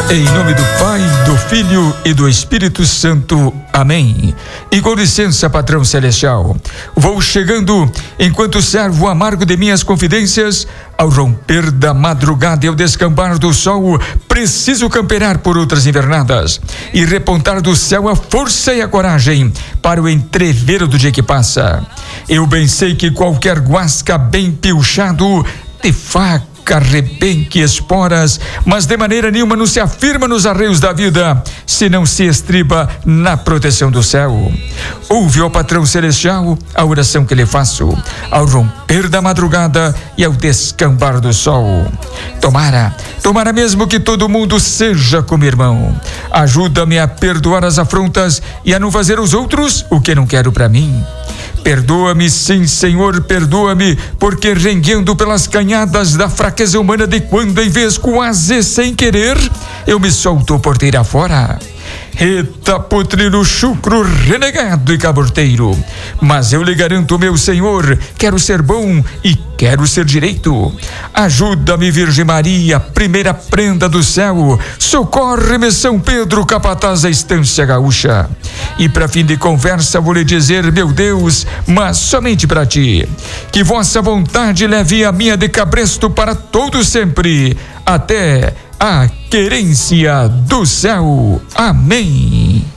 Em nome do Pai, do Filho e do Espírito Santo. Amém. E com licença, patrão celestial, vou chegando enquanto servo amargo de minhas confidências. Ao romper da madrugada e ao descambar do sol, preciso camperar por outras invernadas e repontar do céu a força e a coragem para o entreveiro do dia que passa. Eu bem sei que qualquer guasca bem pilchado de faca, arrebenque esporas, mas de maneira nenhuma não se afirma nos arreios da vida, se não se estriba na proteção do céu. Ouve, ó patrão celestial, a oração que lhe faço, ao romper da madrugada e ao descambar do sol. Tomara mesmo que todo mundo seja como irmão. Ajuda-me a perdoar as afrontas e a não fazer aos outros o que não quero para mim. Perdoa-me, sim, Senhor, perdoa-me, porque renguendo pelas canhadas da fraqueza humana de quando em vez, quase sem querer, eu me solto porteira fora. Eita, potrilo chucro, renegado e caborteiro. Mas eu lhe garanto, meu Senhor, quero ser bom e quero ser direito. Ajuda-me, Virgem Maria, primeira prenda do céu. Socorre-me, São Pedro, capataz da estância gaúcha. E para fim de conversa vou lhe dizer, meu Deus, mas somente para ti, que vossa vontade leve a minha de cabresto para todo sempre, até a querência do céu. Amém.